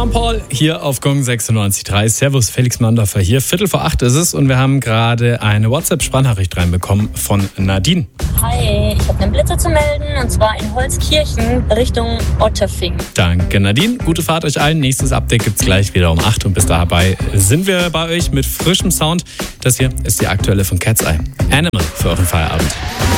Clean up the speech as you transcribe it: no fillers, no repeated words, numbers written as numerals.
Sean Paul hier auf Gong 96.3. Servus, Felix Mandorfer hier. 7:45 ist es und wir haben gerade eine WhatsApp-Sprachnachricht reinbekommen von Nadine. Hi, ich habe einen Blitzer zu melden und zwar in Holzkirchen Richtung Otterfing. Danke Nadine, gute Fahrt euch allen. Nächstes Update gibt's gleich wieder um 8 und bis dabei sind wir bei euch mit frischem Sound. Das hier ist die aktuelle von Cat's Eye. Animal für euren Feierabend.